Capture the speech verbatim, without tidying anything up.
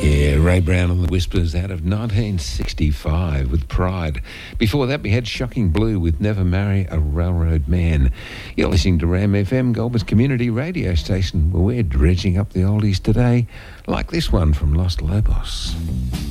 Yeah, Ray Brown and the Whispers out of nineteen sixty-five with Pride. Before that, we had Shocking Blue with Never Marry a Railroad Man. You're listening to Ram F M, Goulburt's community radio station, where we're dredging up the oldies today, like this one from Los Lobos.